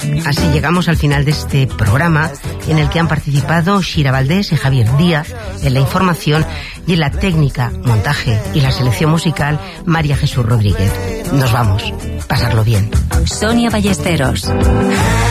Así llegamos al final de este programa, en el que han participado Shira Valdés y Javier Díaz en la información, y en la técnica, montaje y la selección musical, María Jesús Rodríguez. Nos vamos. Pasarlo bien. Sonia Ballesteros.